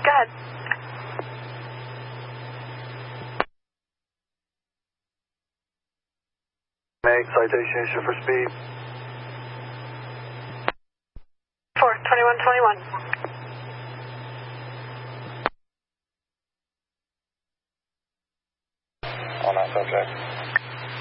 Go ahead. Make citation issue for speed. 42121. On that subject.